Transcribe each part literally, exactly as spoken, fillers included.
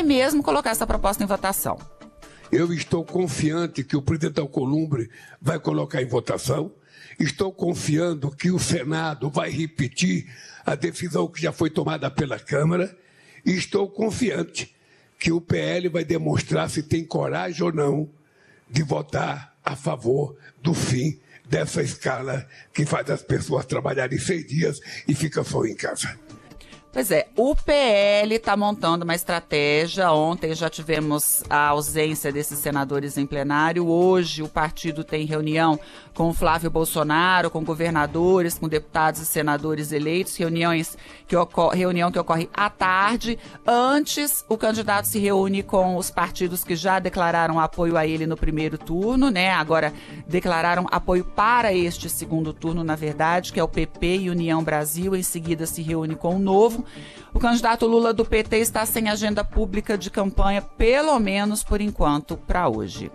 mesmo colocar essa proposta em votação. Eu estou confiante que o presidente Alcolumbre vai colocar em votação. Estou confiando que o Senado vai repetir a decisão que já foi tomada pela Câmara. E estou confiante que o P L vai demonstrar se tem coragem ou não de votar a favor do fim dessa escala que faz as pessoas trabalharem seis dias e ficam só em casa. Pois é, o P L está montando uma estratégia. Ontem já tivemos a ausência desses senadores em plenário. Hoje o partido tem reunião com o Flávio Bolsonaro, com governadores, com deputados e senadores eleitos, reuniões que ocor- reunião que ocorre à tarde. Antes, o candidato se reúne com os partidos que já declararam apoio a ele no primeiro turno, né? Agora declararam apoio para este segundo turno, na verdade, que é o P P e União Brasil. Em seguida se reúne com o Novo. O candidato Lula do P T está sem agenda pública de campanha, pelo menos por enquanto, para hoje.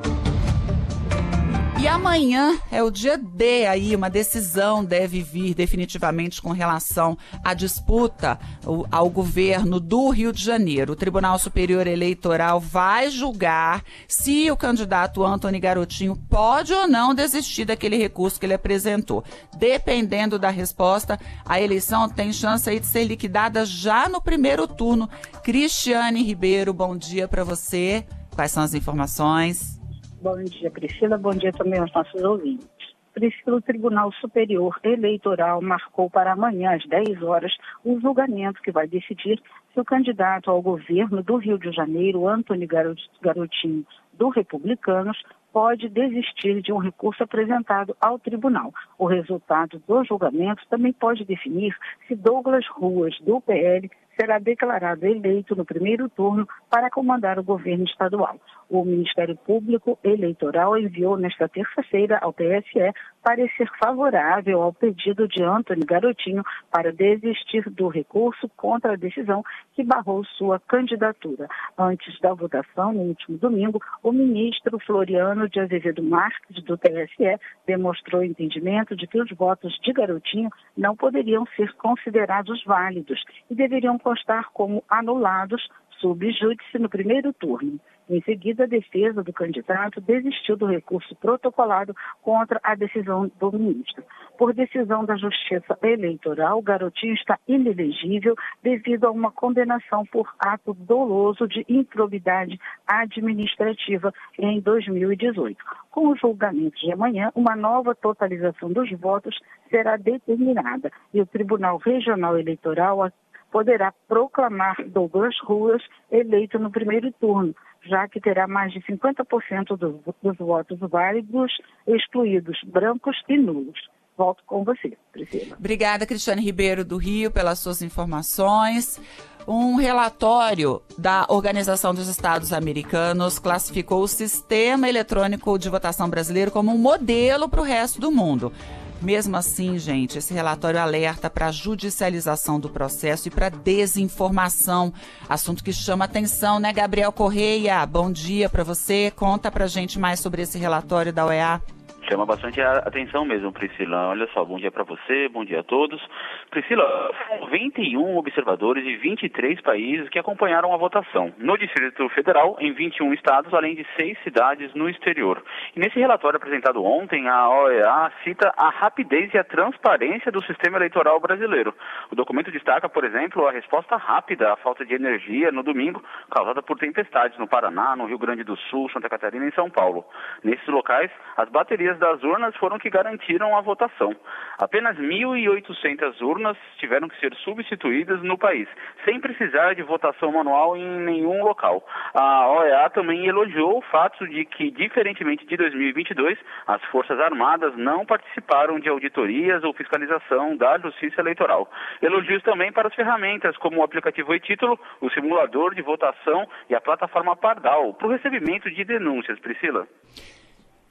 E amanhã é o dia D aí, uma decisão deve vir definitivamente com relação à disputa ao governo do Rio de Janeiro. O Tribunal Superior Eleitoral vai julgar se o candidato Antony Garotinho pode ou não desistir daquele recurso que ele apresentou. Dependendo da resposta, a eleição tem chance aí de ser liquidada já no primeiro turno. Cristiane Ribeiro, bom dia para você. Quais são as informações? Bom dia, Priscila. Bom dia também aos nossos ouvintes. Priscila, o Tribunal Superior Eleitoral marcou para amanhã, às dez horas, o julgamento que vai decidir se o candidato ao governo do Rio de Janeiro, Antony Garotinho, do Republicanos, pode desistir de um recurso apresentado ao tribunal. O resultado do julgamento também pode definir se Douglas Ruas, do P L, será declarado eleito no primeiro turno para comandar o governo estadual. O Ministério Público Eleitoral enviou nesta terça-feira ao T S E parecer favorável ao pedido de Antony Garotinho para desistir do recurso contra a decisão que barrou sua candidatura. Antes da votação, no último domingo, o ministro Floriano de Azevedo Marques, do T S E, demonstrou entendimento de que os votos de Garotinho não poderiam ser considerados válidos e deveriam constar como anulados sub júdice no primeiro turno. Em seguida, a defesa do candidato desistiu do recurso protocolado contra a decisão do ministro. Por decisão da Justiça Eleitoral, o Garotinho está inelegível devido a uma condenação por ato doloso de improbidade administrativa em dois mil e dezoito. Com o julgamento de amanhã, uma nova totalização dos votos será determinada e o Tribunal Regional Eleitoral poderá proclamar Douglas Ruas eleito no primeiro turno, já que terá mais de cinquenta por cento dos, dos votos válidos excluídos, brancos e nulos. Volto com você, Priscila. Obrigada, Cristiane Ribeiro do Rio, pelas suas informações. Um relatório da Organização dos Estados Americanos classificou o sistema eletrônico de votação brasileiro como um modelo para o resto do mundo. Mesmo assim, gente, esse relatório alerta para a judicialização do processo e para desinformação. Assunto que chama atenção, né, Gabriel Correia? Bom dia para você. Conta pra gente mais sobre esse relatório da O E A. Chama bastante a atenção mesmo, Priscila. Olha só, bom dia para você, bom dia a todos. Priscila, noventa e um observadores de vinte e três países que acompanharam a votação. No Distrito Federal, em vinte e um estados, além de seis cidades no exterior. E nesse relatório apresentado ontem, a O E A cita a rapidez e a transparência do sistema eleitoral brasileiro. O documento destaca, por exemplo, a resposta rápida à falta de energia no domingo, causada por tempestades no Paraná, no Rio Grande do Sul, Santa Catarina e São Paulo. Nesses locais, as baterias das urnas foram que garantiram a votação. Apenas mil e oitocentas urnas tiveram que ser substituídas no país, sem precisar de votação manual em nenhum local. A O E A também elogiou o fato de que, diferentemente de dois mil e vinte e dois, as Forças Armadas não participaram de auditorias ou fiscalização da Justiça Eleitoral. Elogios também para as ferramentas como o aplicativo e-Título, o simulador de votação e a plataforma Pardal, para o recebimento de denúncias. Priscila?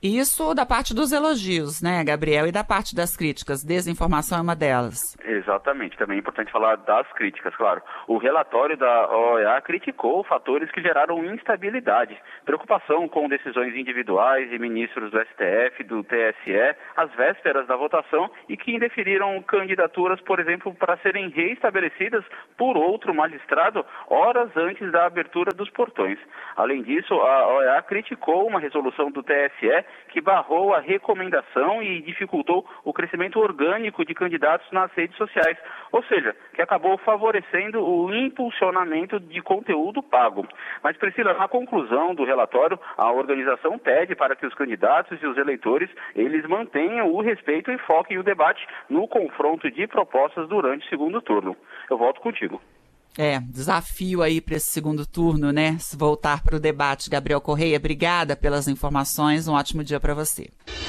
Isso da parte dos elogios, né, Gabriel? E da parte das críticas? Desinformação é uma delas. Exatamente. Também é importante falar das críticas, claro. O relatório da O E A criticou fatores que geraram instabilidade, preocupação com decisões individuais de ministros do S T F, do T S E, às vésperas da votação e que indeferiram candidaturas, por exemplo, para serem reestabelecidas por outro magistrado horas antes da abertura dos portões. Além disso, a O E A criticou uma resolução do T S E que barrou a recomendação e dificultou o crescimento orgânico de candidatos nas redes sociais, ou seja, que acabou favorecendo o impulsionamento de conteúdo pago. Mas, Priscila, na conclusão do relatório, a organização pede para que os candidatos e os eleitores, eles mantenham o respeito e foquem o debate no confronto de propostas durante o segundo turno. Eu volto contigo. É, desafio aí para esse segundo turno, né? Se voltar para o debate. Gabriel Correia, obrigada pelas informações. Um ótimo dia para você.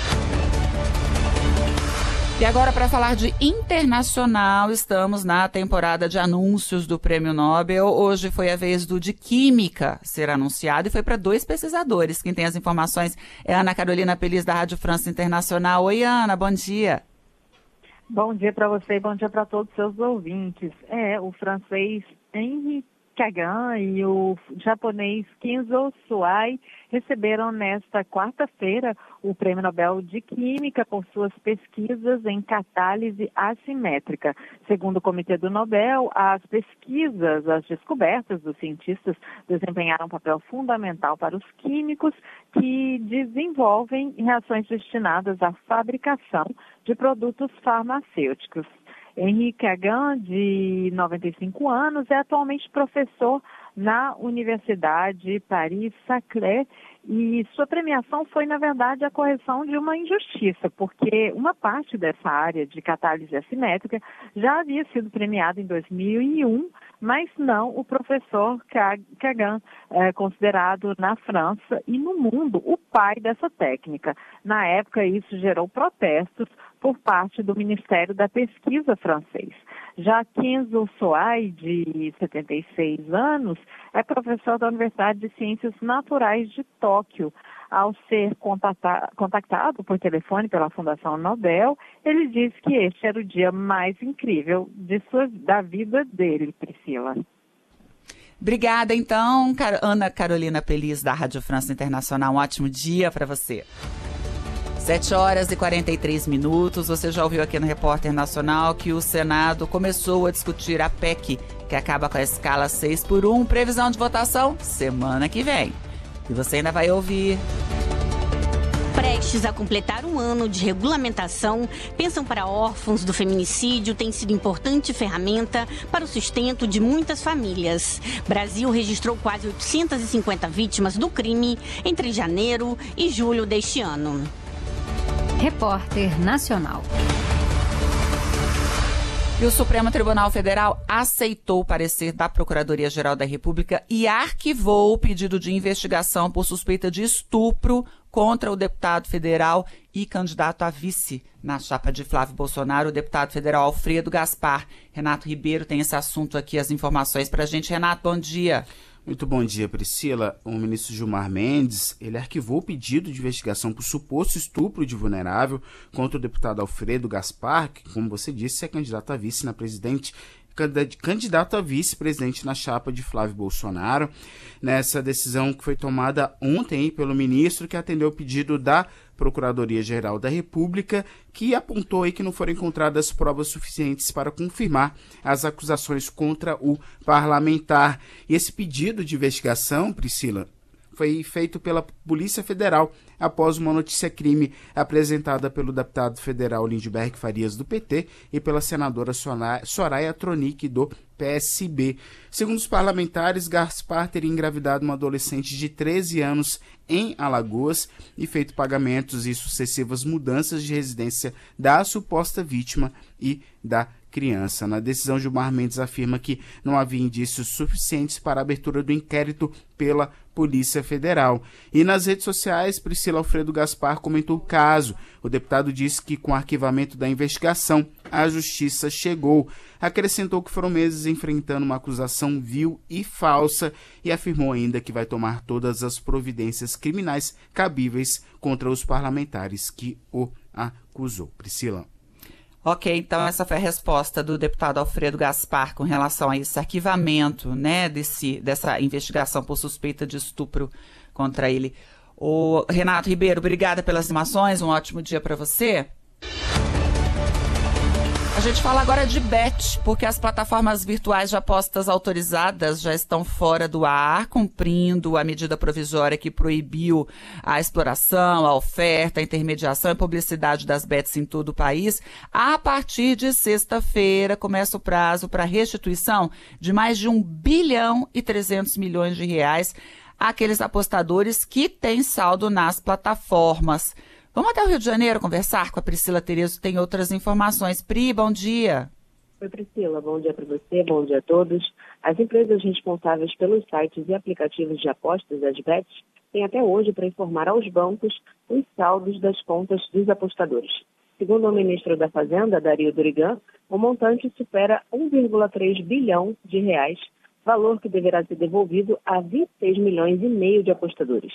E agora, para falar de internacional, estamos na temporada de anúncios do Prêmio Nobel. Hoje foi a vez do de Química ser anunciado e foi para dois pesquisadores. Quem tem as informações é a Ana Carolina Peliz, da Rádio França Internacional. Oi, Ana, bom dia. Bom dia para você e bom dia para todos os seus ouvintes. É, o francês Henri Cagan e o japonês Kenzo Suai receberam nesta quarta-feira o Prêmio Nobel de Química por suas pesquisas em catálise assimétrica. Segundo o Comitê do Nobel, as pesquisas, as descobertas dos cientistas desempenharam um papel fundamental para os químicos que desenvolvem reações destinadas à fabricação de produtos farmacêuticos. Henri Cagan, de noventa e cinco anos, é atualmente professor na Universidade Paris-Saclay e sua premiação foi, na verdade, a correção de uma injustiça, porque uma parte dessa área de catálise assimétrica já havia sido premiada em dois mil e um, mas não o professor Cagan, é, considerado na França e no mundo o pai dessa técnica. Na época, isso gerou protestos por parte do Ministério da Pesquisa francês. Já Kenzo Suai, de setenta e seis anos, é professor da Universidade de Ciências Naturais de Tóquio. Ao ser contactado por telefone pela Fundação Nobel, ele disse que este era o dia mais incrível de sua, da vida dele, Priscila. Obrigada, então, Ana Carolina Peliz, da Rádio França Internacional. Um ótimo dia para você. sete horas e quarenta e três minutos. Você já ouviu aqui no Repórter Nacional que o Senado começou a discutir a P E C, que acaba com a escala seis por um. Previsão de votação semana que vem. E você ainda vai ouvir. Prestes a completar um ano de regulamentação, pensão para órfãos do feminicídio tem sido importante ferramenta para o sustento de muitas famílias. Brasil registrou quase oitocentas e cinquenta vítimas do crime entre janeiro e julho deste ano. Repórter Nacional. E o Supremo Tribunal Federal aceitou o parecer da Procuradoria-Geral da República e arquivou o pedido de investigação por suspeita de estupro contra o deputado federal e candidato a vice na chapa de Flávio Bolsonaro, o deputado federal Alfredo Gaspar. Renato Ribeiro tem esse assunto aqui, as informações para a gente. Renato, bom dia. Muito bom dia, Priscila. O ministro Gilmar Mendes, ele arquivou o pedido de investigação por suposto estupro de vulnerável contra o deputado Alfredo Gaspar, que, como você disse, é candidato a vice na presidente, candidato a vice-presidente na chapa de Flávio Bolsonaro. Nessa decisão que foi tomada ontem pelo ministro, que atendeu o pedido da Procuradoria-Geral da República, que apontou aí que não foram encontradas provas suficientes para confirmar as acusações contra o parlamentar. E esse pedido de investigação, Priscila, foi feito pela Polícia Federal após uma notícia-crime apresentada pelo deputado federal Lindbergh Farias, do P T, e pela senadora Soraya Tronic, do P S B. Segundo os parlamentares, Gaspar teria engravidado uma adolescente de treze anos em Alagoas e feito pagamentos e sucessivas mudanças de residência da suposta vítima e da criança. Na decisão, Gilmar Mendes afirma que não havia indícios suficientes para a abertura do inquérito pela Polícia Federal. E nas redes sociais, Priscila Alfredo Gaspar comentou o caso. O deputado disse que com o arquivamento da investigação, a justiça chegou. Acrescentou que foram meses enfrentando uma acusação vil e falsa e afirmou ainda que vai tomar todas as providências criminais cabíveis contra os parlamentares que o acusou. Priscila. Ok, então essa foi a resposta do deputado Alfredo Gaspar com relação a esse arquivamento, né, desse, dessa investigação por suspeita de estupro contra ele. O Renato Ribeiro, obrigada pelas informações, um ótimo dia para você. A gente fala agora de bet, porque as plataformas virtuais de apostas autorizadas já estão fora do ar, cumprindo a medida provisória que proibiu a exploração, a oferta, a intermediação e publicidade das bets em todo o país. A partir de sexta-feira, começa o prazo para restituição de mais de um bilhão e trezentos milhões de reais àqueles apostadores que têm saldo nas plataformas. Vamos até o Rio de Janeiro conversar com a Priscila Terezo, tem outras informações. Pri, bom dia. Oi, Priscila, bom dia para você, bom dia a todos. As empresas responsáveis pelos sites e aplicativos de apostas, as bets, têm até hoje para informar aos bancos os saldos das contas dos apostadores. Segundo o ministro da Fazenda, Dario Durigan, o montante supera um vírgula três bilhão de reais, valor que deverá ser devolvido a vinte e seis milhões e meio de apostadores.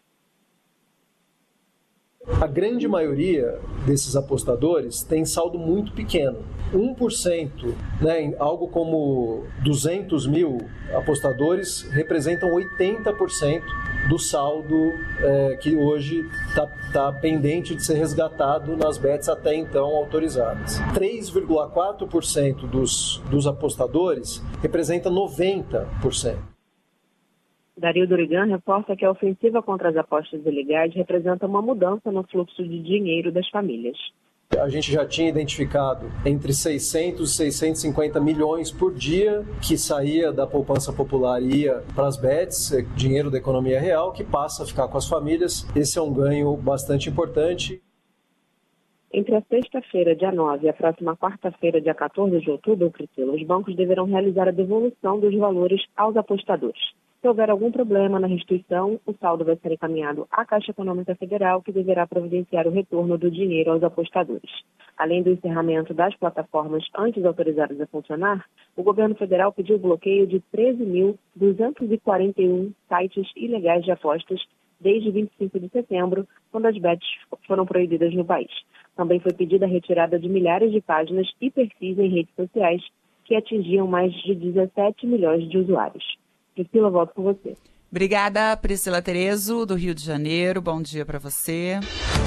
A grande maioria desses apostadores tem saldo muito pequeno. um por cento, né, algo como duzentos mil apostadores, representam oitenta por cento do saldo é, que hoje está tá pendente de ser resgatado nas bets até então autorizadas. três vírgula quatro por cento dos, dos apostadores representa noventa por cento. Dario Durigan reforça que a ofensiva contra as apostas ilegais representa uma mudança no fluxo de dinheiro das famílias. A gente já tinha identificado entre seiscentos e seiscentos e cinquenta milhões por dia que saía da poupança popular e ia para as bets, dinheiro da economia real, que passa a ficar com as famílias. Esse é um ganho bastante importante. Entre a sexta-feira, dia nove, e a próxima quarta-feira, dia quatorze de outubro, Priscila, os bancos deverão realizar a devolução dos valores aos apostadores. Se houver algum problema na restituição, o saldo vai ser encaminhado à Caixa Econômica Federal, que deverá providenciar o retorno do dinheiro aos apostadores. Além do encerramento das plataformas antes autorizadas a funcionar, o governo federal pediu o bloqueio de treze mil duzentos e quarenta e um sites ilegais de apostas desde vinte e cinco de setembro, quando as bets foram proibidas no país. Também foi pedida a retirada de milhares de páginas e perfis em redes sociais que atingiam mais de dezessete milhões de usuários. Priscila, volto com você. Obrigada, Priscila Terezo, do Rio de Janeiro. Bom dia para você.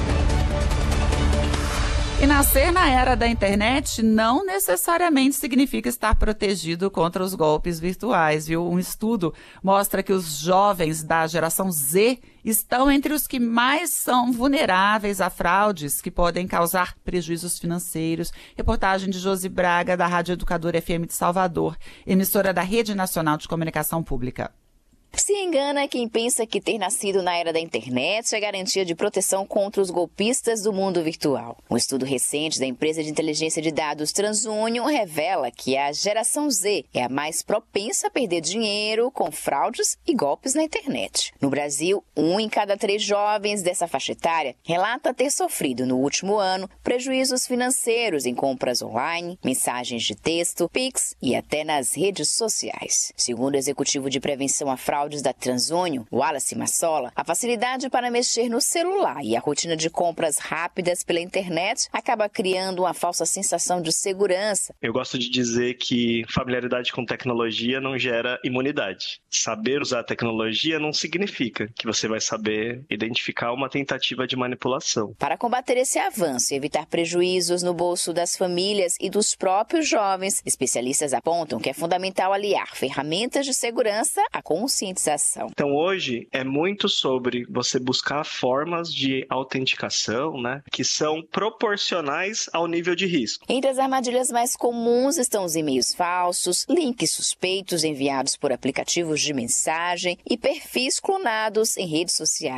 E nascer na era da internet não necessariamente significa estar protegido contra os golpes virtuais, viu? Um estudo mostra que os jovens da geração Z estão entre os que mais são vulneráveis a fraudes que podem causar prejuízos financeiros. Reportagem de Josi Braga, da Rádio Educadora F M de Salvador, emissora da Rede Nacional de Comunicação Pública. Se engana quem pensa que ter nascido na era da internet é garantia de proteção contra os golpistas do mundo virtual. Um estudo recente da empresa de inteligência de dados TransUnion revela que a geração Z é a mais propensa a perder dinheiro com fraudes e golpes na internet. No Brasil, um em cada três jovens dessa faixa etária relata ter sofrido no último ano prejuízos financeiros em compras online, mensagens de texto, Pix e até nas redes sociais. Segundo o executivo de prevenção à fraude da TransUnion, Wallace Massola, a facilidade para mexer no celular e a rotina de compras rápidas pela internet acaba criando uma falsa sensação de segurança. Eu gosto de dizer que familiaridade com tecnologia não gera imunidade. Saber usar a tecnologia não significa que você vai saber identificar uma tentativa de manipulação. Para combater esse avanço e evitar prejuízos no bolso das famílias e dos próprios jovens, especialistas apontam que é fundamental aliar ferramentas de segurança à consciência. Então hoje é muito sobre você buscar formas de autenticação, né, que são proporcionais ao nível de risco. Entre as armadilhas mais comuns estão os e-mails falsos, links suspeitos enviados por aplicativos de mensagem e perfis clonados em redes sociais.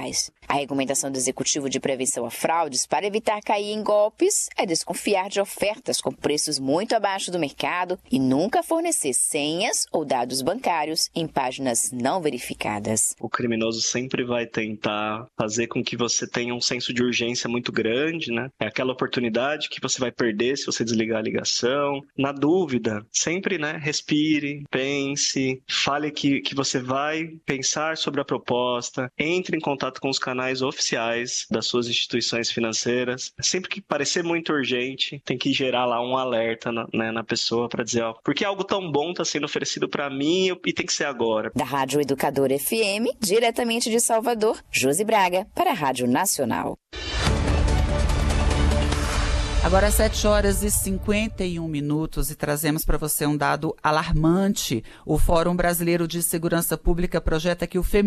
A recomendação do Executivo de Prevenção a Fraudes para evitar cair em golpes é desconfiar de ofertas com preços muito abaixo do mercado e nunca fornecer senhas ou dados bancários em páginas não verificadas. O criminoso sempre vai tentar fazer com que você tenha um senso de urgência muito grande, né? É aquela oportunidade que você vai perder se você desligar a ligação. Na dúvida, sempre, né, respire, pense, fale que, que você vai pensar sobre a proposta, entre em contato com os canais oficiais das suas instituições financeiras. Sempre que parecer muito urgente, tem que gerar lá um alerta na, né, na pessoa para dizer, ó, porque algo tão bom está sendo oferecido para mim e tem que ser agora. Da Rádio Educador F M, diretamente de Salvador, Josi Braga, para a Rádio Nacional. Agora sete horas e cinquenta e um minutos e trazemos para você um dado alarmante. O Fórum Brasileiro de Segurança Pública projeta que o feminismo